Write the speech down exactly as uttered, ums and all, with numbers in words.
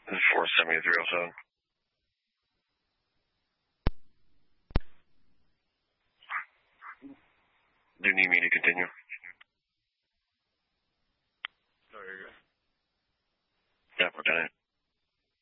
This is four seventy three oh seven. Do you need me to continue?